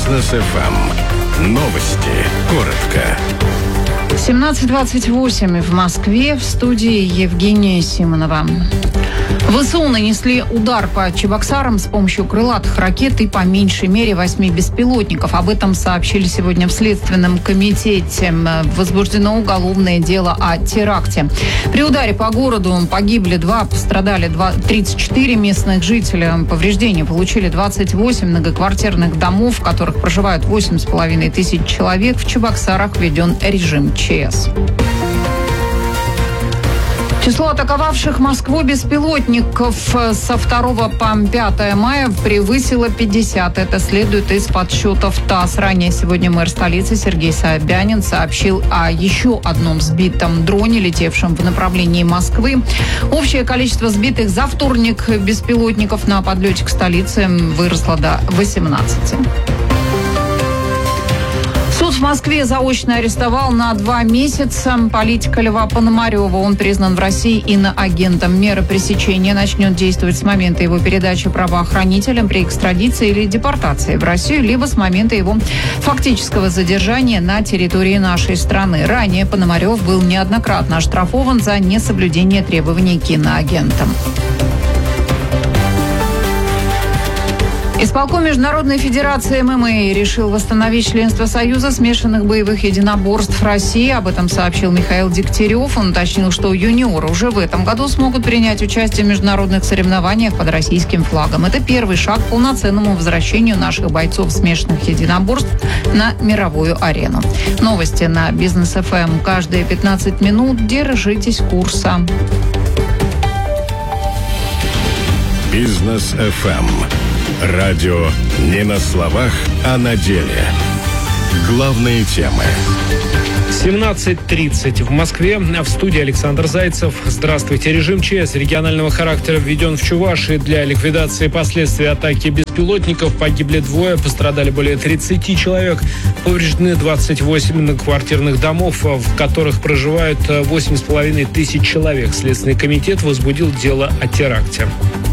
Бизнес ФМ. Новости. Коротко. 17:28 в Москве. В студии Евгения Симонова. ВСУ нанесли удар по Чебоксарам с помощью крылатых ракет и по меньшей мере 8 беспилотников. Об этом сообщили сегодня в Следственном комитете. Возбуждено уголовное дело о теракте. При ударе по городу погибли 2, пострадали 34 местных жителя. Повреждения получили 28 многоквартирных домов, в которых проживают 8,5 тысяч человек. В Чебоксарах введен режим ЧС. Число атаковавших Москву беспилотников со 2 по 5 мая превысило 50. Это следует из подсчетов ТАСС. Ранее сегодня мэр столицы Сергей Собянин сообщил о еще одном сбитом дроне, летевшем в направлении Москвы. Общее количество сбитых за вторник беспилотников на подлете к столице выросло до 18. Суд в Москве заочно арестовал на 2 месяца политика Льва Пономарева. Он признан в России иноагентом. Мера пресечения начнет действовать с момента его передачи правоохранителям при экстрадиции или депортации в Россию, либо с момента его фактического задержания на территории нашей страны. Ранее Пономарев был неоднократно оштрафован за несоблюдение требований к иноагентам. Исполком Международной Федерации ММА решил восстановить членство Союза смешанных боевых единоборств России. Об этом сообщил Михаил Дегтярев. Он уточнил, что юниоры уже в этом году смогут принять участие в международных соревнованиях под российским флагом. Это первый шаг к полноценному возвращению наших бойцов смешанных единоборств на мировую арену. Новости на Бизнес ФМ. Каждые 15 минут держитесь курса. Бизнес ФМ. Радио не на словах, а на деле. Главные темы. 17:30 в Москве. В студии Александр Зайцев. Здравствуйте. Режим ЧС регионального характера введен в Чувашии для ликвидации последствий атаки беспилотников. Погибли 2, пострадали более 30 человек. Повреждены 28 многоквартирных домов, в которых проживают 8,5 тысяч человек. Следственный комитет возбудил дело о теракте.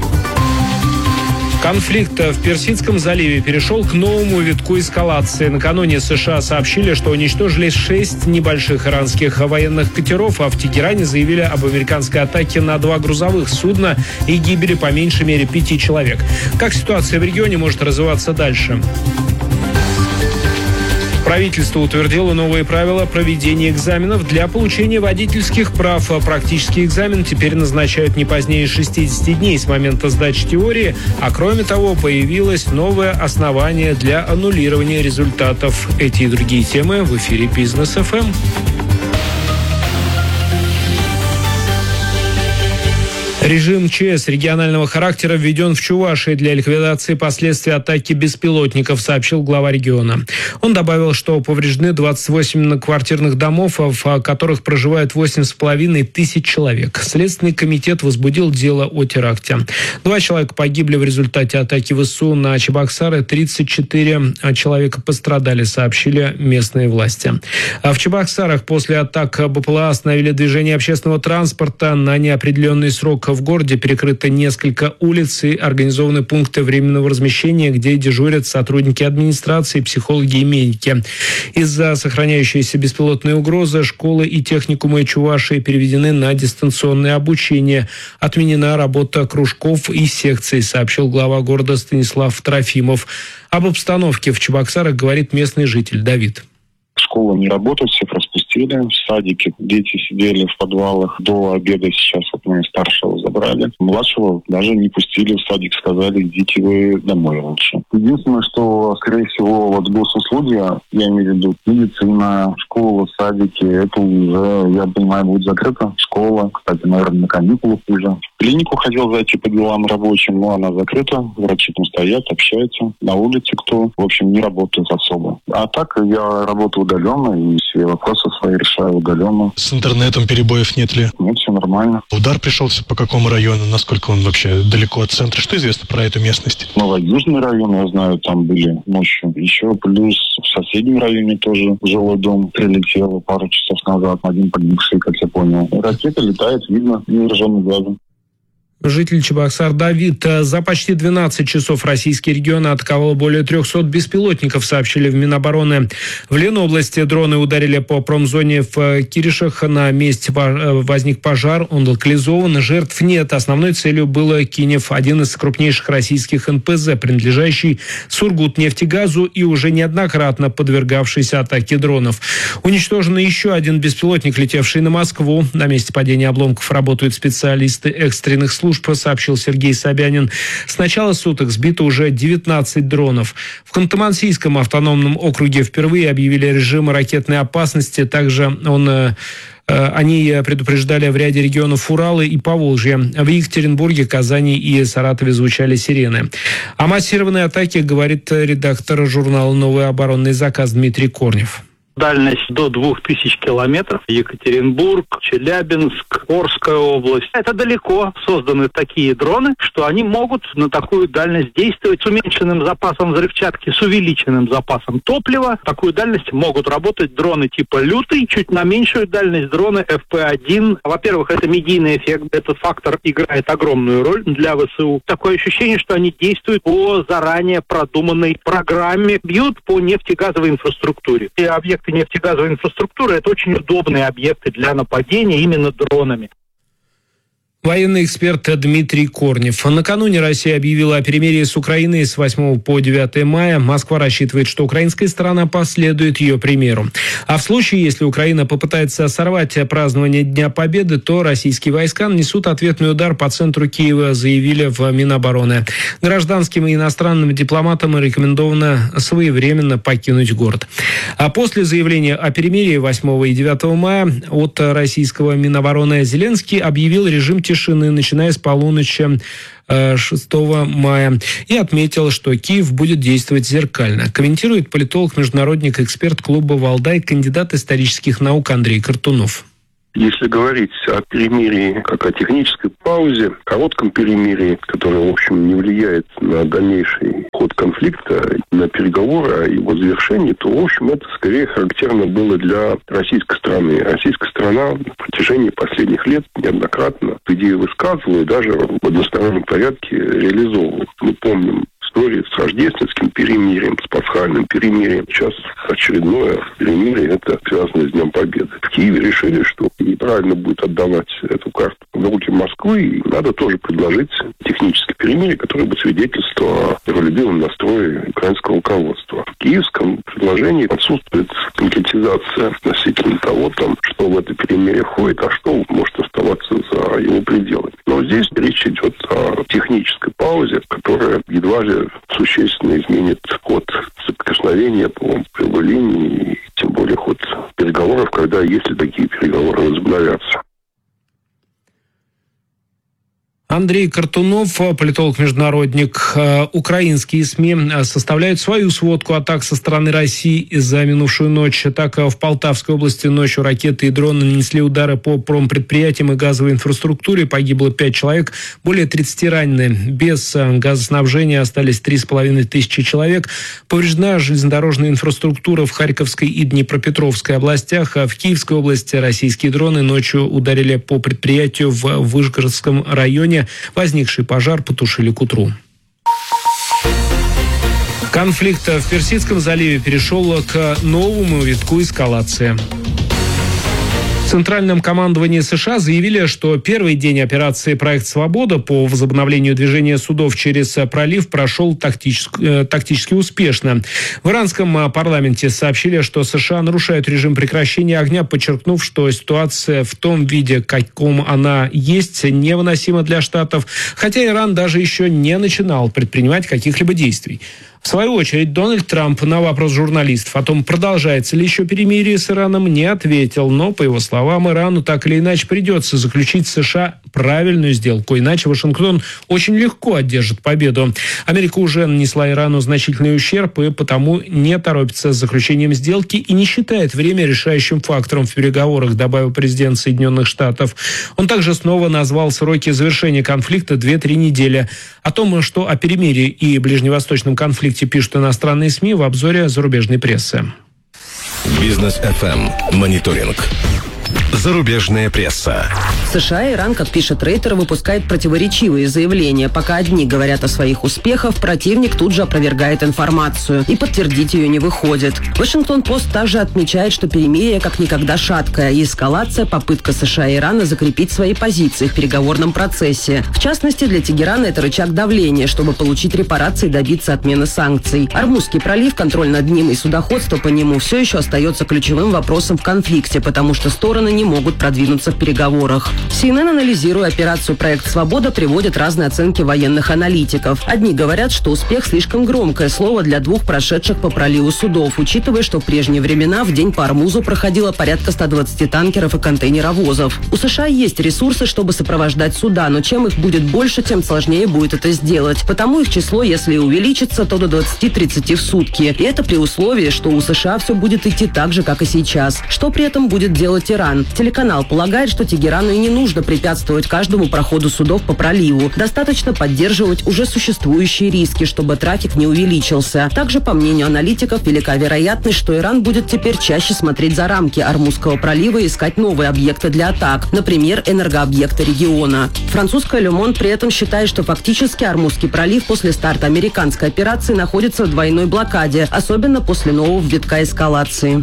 Конфликт в Персидском заливе перешел к новому витку эскалации. Накануне США сообщили, что уничтожили 6 небольших иранских военных катеров, а в Тегеране заявили об американской атаке на 2 грузовых судна и гибели по меньшей мере 5 человек. Как ситуация в регионе может развиваться дальше? Правительство утвердило новые правила проведения экзаменов для получения водительских прав. Практический экзамен теперь назначают не позднее 60 дней с момента сдачи теории, а кроме того, появилось новое основание для аннулирования результатов. Эти и другие темы в эфире Бизнес ФМ. Режим ЧС регионального характера введен в Чувашии для ликвидации последствий атаки беспилотников, сообщил глава региона. Он добавил, что повреждены 28 многоквартирных домов, в которых проживают 8,5 тысяч человек. Следственный комитет возбудил дело о теракте. 2 человека погибли в результате атаки ВСУ на Чебоксары, 34 человека пострадали, сообщили местные власти. В Чебоксарах после атак БПЛА остановили движение общественного транспорта на неопределенный срок. В городе перекрыто несколько улиц и организованы пункты временного размещения, где дежурят сотрудники администрации, психологи и медики. Из-за сохраняющейся беспилотной угрозы школы и техникумы Чувашии переведены на дистанционное обучение. Отменена работа кружков и секций, сообщил глава города Станислав Трофимов. Об обстановке в Чебоксарах говорит местный житель Давид. Школа не работает, всех распустили. В садике дети сидели в подвалах до обеда. Сейчас вот мы старшего забрали. Младшего даже не пустили в садик. Сказали, идите вы домой лучше. Единственное, что, скорее всего, вот госуслуги, я имею в виду медицина, школа, садики, это уже, я понимаю, будет закрыта. Школа, кстати, наверное, на каникулах уже. В клинику хотел зайти по делам рабочим, но она закрыта. Врачи там стоят, общаются. На улице кто, в общем, не работает особо. А так я работаю удаленно и все вопросы свои решаю удаленно. С интернетом перебоев нет ли? Нет, все нормально. Удар пришелся по какому району? Насколько он вообще далеко от центра? Что известно про эту местность? Новоюжный район, я знаю, там были ночью. Еще плюс в соседнем районе тоже жилой дом прилетел пару часов назад. Один погибший, как я понял. Ракета летает, видно, невооруженным глазом. Житель Чебоксар Давид. За почти 12 часов российские регионы атаковало более 300 беспилотников, сообщили в Минобороны. В Ленобласти дроны ударили по промзоне в Киришах. На месте возник пожар, он локализован. Жертв нет. Основной целью было Кинев, один из крупнейших российских НПЗ, принадлежащий Сургутнефтегазу и уже неоднократно подвергавшийся атаке дронов. Уничтожен еще один беспилотник, летевший на Москву. На месте падения обломков работают специалисты экстренных служб, сообщил Сергей Собянин. С начала суток сбито уже 19 дронов. В Ханты-Мансийском автономном округе впервые объявили режим ракетной опасности. Также они предупреждали в ряде регионов Урала и Поволжья. В Екатеринбурге, Казани и Саратове звучали сирены. О массированной атаке говорит редактор журнала «Новый оборонный заказ» Дмитрий Корнев. Дальность до 2000 километров. Екатеринбург, Челябинск, Орская область. Это далеко созданы такие дроны, что они могут на такую дальность действовать с уменьшенным запасом взрывчатки, с увеличенным запасом топлива. Такую дальность могут работать дроны типа «Лютый», чуть на меньшую дальность дроны FP1. Во-первых, это медийный эффект. Этот фактор играет огромную роль для ВСУ. Такое ощущение, что они действуют по заранее продуманной программе, бьют по нефтегазовой инфраструктуре. И объекты нефтегазовой инфраструктуры – это очень удобные объекты для нападения именно дронами. Военный эксперт Дмитрий Корнев. Накануне Россия объявила о перемирии с Украиной с 8 по 9 мая. Москва рассчитывает, что украинская сторона последует ее примеру. А в случае, если Украина попытается сорвать празднование Дня Победы, то российские войска нанесут ответный удар по центру Киева, заявили в Минобороны. Гражданским и иностранным дипломатам рекомендовано своевременно покинуть город. А после заявления о перемирии 8 и 9 мая от российского Минобороны Зеленский объявил режим тишины, начиная с полуночи 6 мая, и отметил, что Киев будет действовать зеркально. Комментирует политолог-международник, эксперт клуба «Валдай», кандидат исторических наук Андрей Картунов. Если говорить о перемирии как о технической паузе, коротком перемирии, которое, в общем, не влияет на дальнейший ход конфликта, на переговоры о его завершении, то, в общем, это скорее характерно было для российской страны. Российская страна на протяжении последних лет неоднократно идею высказывала и даже в одностороннем порядке реализовывала. Мы помним истории с рождественским перемирием, с пасхальным перемирием. Сейчас очередное перемирие, это связано с Днем Победы. В Киеве решили, что неправильно будет отдавать эту карту в руки Москвы, и надо тоже предложить техническое перемирие, которое бы свидетельствовало о миролюбивом настрое украинского руководства. В киевском предложении отсутствует конкретизация относительно того, что в это перемирие входит, а что может оставаться за его пределами. Но здесь речь идет о технической паузе, которая едва ли существенно изменит ход соприкосновения по прямой линии, и тем более ход переговоров, если такие переговоры возобновятся. Андрей Картунов, политолог-международник. Украинские СМИ составляют свою сводку атак со стороны России за минувшую ночь. Так, в Полтавской области ночью ракеты и дроны нанесли удары по промпредприятиям и газовой инфраструктуре. Погибло 5 человек, более 30 ранены. Без газоснабжения остались 3500 человек. Повреждена железнодорожная инфраструктура в Харьковской и Днепропетровской областях. В Киевской области российские дроны ночью ударили по предприятию в Вышгородском районе. Возникший пожар потушили к утру. Конфликт в Персидском заливе перешел к новому витку эскалации. В Центральном командовании США заявили, что первый день операции «Проект Свобода» по возобновлению движения судов через пролив прошел тактически успешно. В иранском парламенте сообщили, что США нарушают режим прекращения огня, подчеркнув, что ситуация в том виде, каком она есть, невыносима для Штатов, хотя Иран даже еще не начинал предпринимать каких-либо действий. В свою очередь, Дональд Трамп на вопрос журналистов о том, продолжается ли еще перемирие с Ираном, не ответил. Но, по его словам, Ирану так или иначе придется заключить с США правильную сделку. Иначе Вашингтон очень легко одержит победу. Америка уже нанесла Ирану значительный ущерб и потому не торопится с заключением сделки и не считает время решающим фактором в переговорах, добавил президент Соединенных Штатов. Он также снова назвал сроки завершения конфликта 2-3 недели. О том, что о перемирии и ближневосточном конфликте пишут иностранные СМИ, в обзоре зарубежной прессы. Бизнес FM. Мониторинг. Зарубежная пресса. В США Иран, как пишет Рейтер, выпускает противоречивые заявления. Пока одни говорят о своих успехах, противник тут же опровергает информацию. И подтвердить ее не выходит. Вашингтон-Пост также отмечает, что перемирие как никогда шаткое. И эскалация – попытка США и Ирана закрепить свои позиции в переговорном процессе. В частности, для Тегерана это рычаг давления, чтобы получить репарации и добиться отмены санкций. Ормузский пролив, контроль над ним и судоходство по нему все еще остается ключевым вопросом в конфликте, потому что стороны не могут продвинуться в переговорах. CNN, анализируя операцию «Проект Свобода», приводит разные оценки военных аналитиков. Одни говорят, что успех слишком громкое слово для двух прошедших по проливу судов, учитывая, что в прежние времена в день по Ормузу проходило порядка 120 танкеров и контейнеровозов. У США есть ресурсы, чтобы сопровождать суда, но чем их будет больше, тем сложнее будет это сделать. Потому их число, если и увеличится, то до 20-30 в сутки. И это при условии, что у США все будет идти так же, как и сейчас. Что при этом будет делать Иран? Телеканал полагает, что Тегерану и не нужно препятствовать каждому проходу судов по проливу. Достаточно поддерживать уже существующие риски, чтобы трафик не увеличился. Также, по мнению аналитиков, велика вероятность, что Иран будет теперь чаще смотреть за рамки Ормузского пролива и искать новые объекты для атак, например, энергообъекты региона. Французская Le Monde при этом считает, что фактически Ормузский пролив после старта американской операции находится в двойной блокаде, особенно после нового витка эскалации.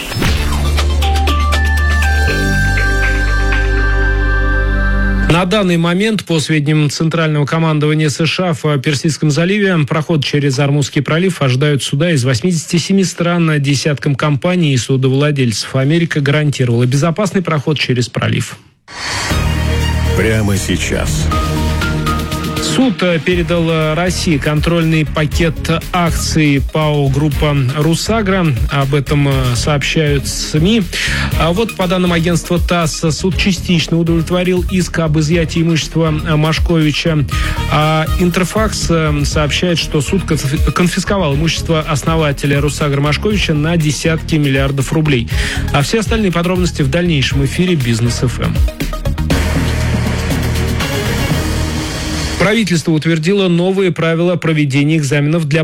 На данный момент, по сведениям Центрального командования США, в Персидском заливе проход через Ормузский пролив ожидают суда из 87 стран, десяткам компаний и судовладельцев. Америка гарантировала безопасный проход через пролив. Прямо сейчас. Суд передал России контрольный пакет акций ПАО «Группа Русагра». Об этом сообщают СМИ. А вот по данным агентства ТАСС, суд частично удовлетворил иск об изъятии имущества Машковича. А Интерфакс сообщает, что суд конфисковал имущество основателя Русагра Машковича на десятки миллиардов рублей. А все остальные подробности в дальнейшем эфире «Бизнес ФМ». Правительство утвердило новые правила проведения экзаменов для